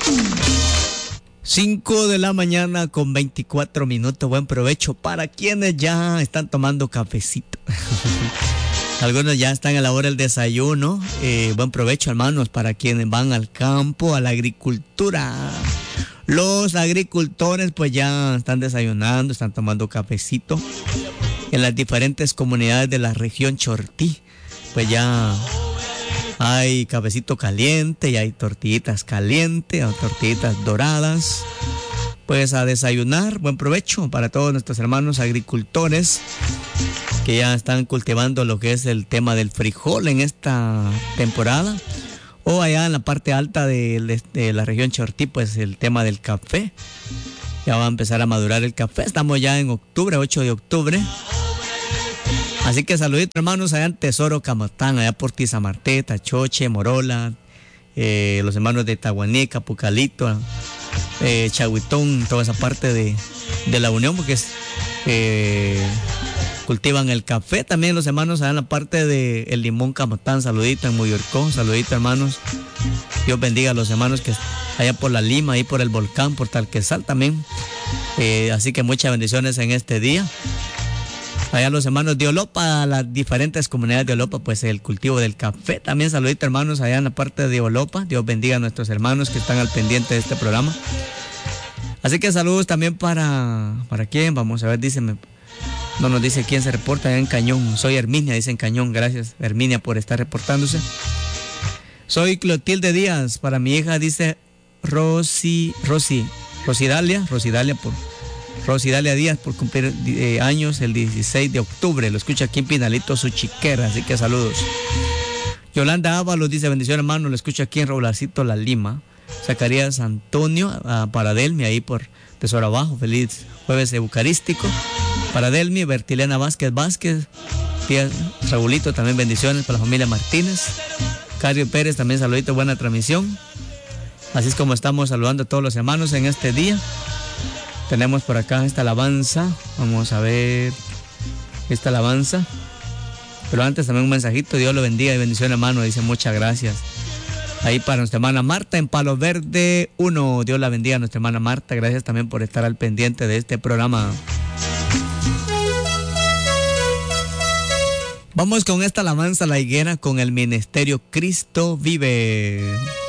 5 de la mañana con 24 minutos. Buen provecho para quienes ya están tomando cafecito. Algunos ya están a la hora del desayuno. Buen provecho, hermanos, para quienes van al campo, a la agricultura. Los agricultores pues ya están desayunando, están tomando cafecito. En las diferentes comunidades de la región Chortí, pues ya hay cafecito caliente y hay tortillitas calientes o tortillitas doradas. Pues a desayunar, buen provecho para todos nuestros hermanos agricultores que ya están cultivando lo que es el tema del frijol en esta temporada. O allá en la parte alta de la región Chortí, pues el tema del café. Ya va a empezar a madurar el café. Estamos ya en octubre, 8 de octubre. Así que saluditos, hermanos, allá en Tesoro, Camatán, allá por Tizamarté, Tachoche, Morola, los hermanos de Tahuanica, Pucalito, Chahuitón, toda esa parte de la Unión, porque cultivan el café. También los hermanos allá en la parte de El Limón, Camatán, saludito en Muyorcó, saludito, hermanos. Dios bendiga a los hermanos que allá por la Lima, ahí por el volcán, por Talquesal también. Así que muchas bendiciones en este día. Allá los hermanos de Olopa, las diferentes comunidades de Olopa, pues el cultivo del café. También saludito, hermanos, allá en la parte de Olopa. Dios bendiga a nuestros hermanos que están al pendiente de este programa. Así que saludos también ¿para quién? Vamos a ver, no nos dice quién se reporta allá en Cañón. Soy Herminia, dice en Cañón. Gracias, Herminia, por estar reportándose. Soy Clotilde Díaz. Para mi hija dice Rosidalia Díaz por cumplir años el 16 de octubre. Lo escucha aquí en Pinalito, su chiquera, así que saludos. Yolanda Ábalos dice bendición, hermano, lo escucha aquí en Roblacito, La Lima. Zacarías Antonio para Delmi, ahí por Tesoro Abajo. Feliz jueves eucarístico para Delmi. Bertilena Vázquez, tía Raulito, también bendiciones para la familia Martínez. Cario Pérez, también saludito, buena transmisión. Así es como estamos saludando a todos los hermanos en este día. Tenemos por acá esta alabanza. Vamos a ver esta alabanza. Pero antes también un mensajito. Dios lo bendiga y bendición, hermano. Dice muchas gracias. Ahí para nuestra hermana Marta en Palo Verde 1. Dios la bendiga a nuestra hermana Marta. Gracias también por estar al pendiente de este programa. Vamos con esta alabanza, La Higuera, con el ministerio Cristo Vive.